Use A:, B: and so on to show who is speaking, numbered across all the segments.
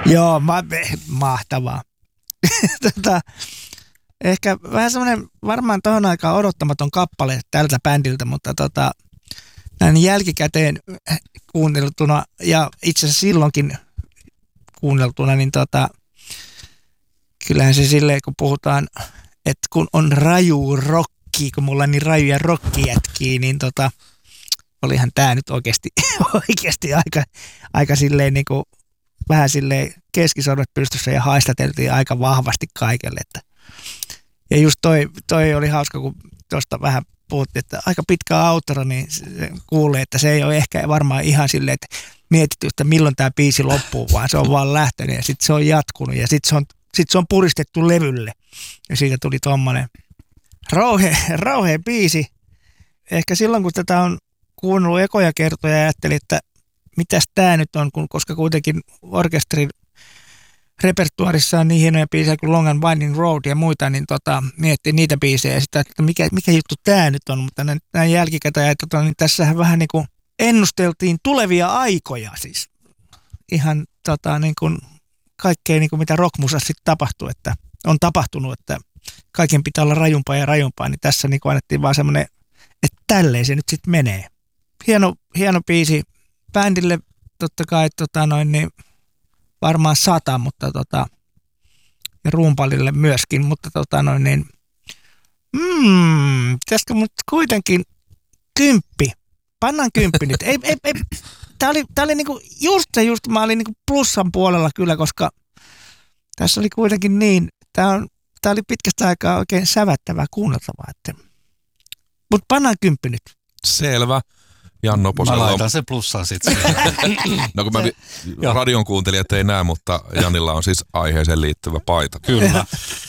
A: Joo, mahtavaa. Ehkä vähän semmoinen varmaan tohon aikaan odottamaton kappale tältä bändiltä, mutta näin jälkikäteen kuunneltuna ja itse asiassa silloinkin kuunneltuna, niin kyllähän se silleen, kun puhutaan, että kun on raju rokki, kun mulla on niin rajuja rokkijätkiä, niin olihan tää nyt oikeasti aika silleen niin kuin vähän silleen keskisormet pystyssä ja haistateltiin aika vahvasti kaikelle. Ja just toi oli hauska, kun tuosta vähän puhuttiin, että aika pitkä outro, niin kuulee, että se ei ole ehkä varmaan ihan silleen, että mietitty, että milloin tämä biisi loppuu, vaan se on vaan lähtenyt ja sitten se on jatkunut ja sitten se on puristettu levylle. Ja siitä tuli tommonen rauhea biisi. Ehkä silloin, kun tätä on kuunnellut ekoja kertoja ja ajattelin, että mitäs tää nyt on, koska kuitenkin orkesterin repertuarissa on niin hienoja biisejä kuin Long and Winding Road ja muita, niin miettii niitä biisejä ja sitä, että mikä juttu tää nyt on, mutta näin jälkikäteen, niin tässähän vähän niin kuin ennusteltiin tulevia aikoja siis. Ihan niin kuin kaikkea niin kuin mitä rockmusassa sitten tapahtuu, että on tapahtunut, että kaiken pitää olla rajumpaa ja rajumpaa, niin tässä niin kuin annettiin vaan semmoinen, että tälleen se nyt sitten menee. Hieno biisi bändille totta kai, niin varmaan 100, mutta ja rumpalille myöskin, mutta pitäisikö mut kuitenkin 10. Pannaan 10 nyt. Ei. Tää oli niinku just mä olin niinku plussan puolella kyllä, koska tässä oli kuitenkin niin, tää oli pitkästä aikaa oikein sävättävää kuunneltavaa, mutta pannaan 10 nyt.
B: Selvä. Jan Noposella.
C: Mä laitan sen plussaan sitten.
B: No kun radion kuuntelijat ei näe, mutta Janilla on siis aiheeseen liittyvä paita.
C: Kyllä.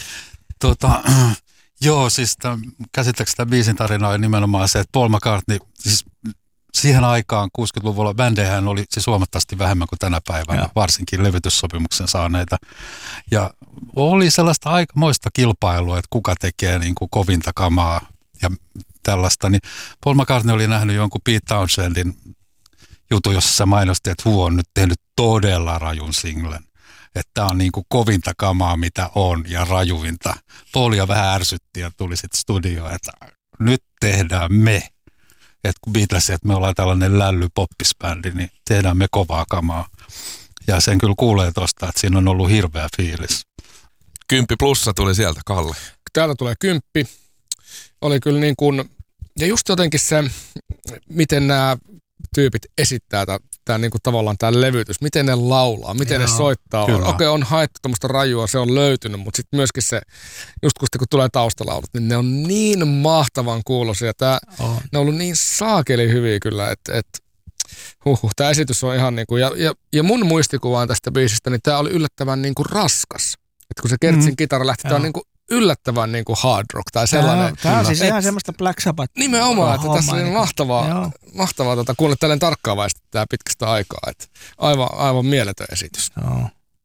C: Joo, siis käsittääkseni tämä biisin tarina oli nimenomaan se, että Paul McCartney, siis siihen aikaan 60-luvulla bändejähän oli siis huomattavasti vähemmän kuin tänä päivänä, varsinkin levytyssopimuksen saaneita. Ja oli sellaista aikamoista kilpailua, että kuka tekee niin kuin kovinta kamaa ja tällaista, niin Paul McCartney oli nähnyt jonkun Pete Townshendin jutun, jossa se mainosti, että Who on nyt tehnyt todella rajun singlen. Että tämä on niin kuin kovinta kamaa, mitä on, ja rajuinta. Paulia vähän ärsytti ja tuli sitten studioon, että nyt tehdään me. Että kun Beatles, että me ollaan tällainen lälly-poppisbändi, niin tehdään me kovaa kamaa. Ja sen kyllä kuulee tosta, että siinä on ollut hirveä fiilis.
B: 10 plussa tuli sieltä, Kalle.
D: Täältä tulee 10. Oli kyllä niin kuin, ja just jotenkin se, miten nämä tyypit esittää tämä niin kuin tavallaan tämä levytys, miten ne laulaa, miten ne soittaa. Okei, on haettu tämmöistä rajua, se on löytynyt, mutta sitten myöskin se, just kun tulee taustalaulut, niin ne on niin mahtavan kuuloisia. Ne on ollut niin saakeli hyviä kyllä, että tämä esitys on ihan niin kuin, ja mun muistikuvaan tästä biisistä, niin tämä oli yllättävän niin kuin raskas. Että kun se Kertsin kitara lähti, tämä on niin kuin yllättävän niin kuin hard rock tai sellainen.
A: Tämä on siis ihan semmoista Black Sabbath.
D: Nimenomaan, että tässä on mahtavaa kuunnella tälleen tarkkaavaisesti tämä pitkästä aikaa. Että aivan mieletön esitys.
A: Joo.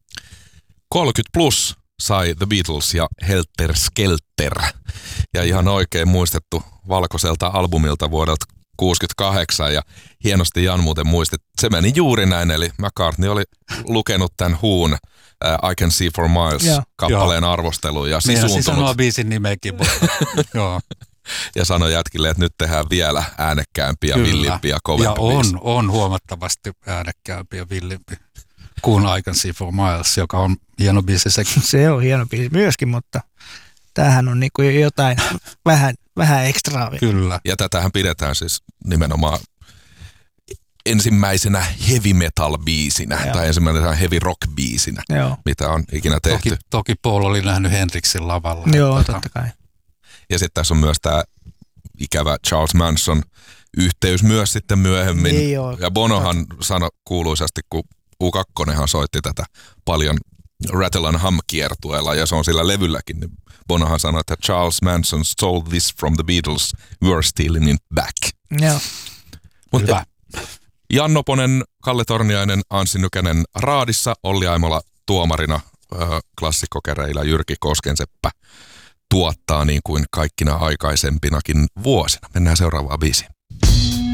B: 30 plus sai The Beatles ja Helter Skelter. Ja ihan oikein muistettu valkoiselta albumilta vuodelta 68 ja hienosti Jan muuten muistit. Se meni juuri näin, eli McCartney oli lukenut tämän Whon I Can See For Miles kappaleen arvostelun ja sisuuntunut.
C: Niin, sanoa biisin nimeäkin. Joo.
B: Ja sanoi jätkille, että nyt tehdään vielä äänekkäämpiä, villimpiä, kovempi biisi.
C: Ja on huomattavasti äänekkäämpiä, villimpi kuin I Can See For Miles, joka on hieno biisi sekin.
A: Se on hieno biisi myöskin, mutta tämähän on niinku jotain vähän ekstraa.
C: Kyllä.
B: Ja tätähän pidetään siis nimenomaan ensimmäisenä heavy metal biisinä tai ensimmäisenä heavy rock biisinä, mitä on ikinä tehty.
C: Toki Paul oli nähnyt Hendrixin lavalla.
A: Joo, totta kai.
B: Ja sitten tässä on myös tämä ikävä Charles Manson yhteys myös sitten myöhemmin.
A: Niin joo,
B: ja Bonohan sanoi kuuluisasti, kun U2 soitti tätä paljon Rattle and Hum-kiertueella, ja se on sillä levylläkin, niin Bonohan sanoi, että Charles Manson stole this from the Beatles, we're stealing it back.
A: Joo.
B: Mutta Jan Noponen, Kalle Torniainen, Anssi Nykänen raadissa, Olli Aimola tuomarina, klassikkokäreillä Jyrki Koskenseppä tuottaa niin kuin kaikkina aikaisempinakin vuosina. Mennään seuraavaan biisiin.